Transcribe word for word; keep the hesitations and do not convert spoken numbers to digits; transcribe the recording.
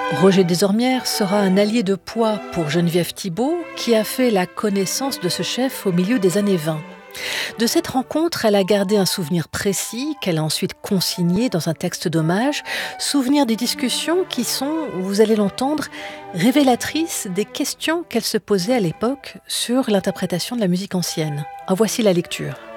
Roger Desormières sera un allié de poids pour Geneviève Thibault, qui a fait la connaissance de ce chef au milieu des années vingt. De cette rencontre, elle a gardé un souvenir précis qu'elle a ensuite consigné dans un texte d'hommage, souvenir des discussions qui sont, vous allez l'entendre, révélatrices des questions qu'elle se posait à l'époque sur l'interprétation de la musique ancienne. En voici la lecture.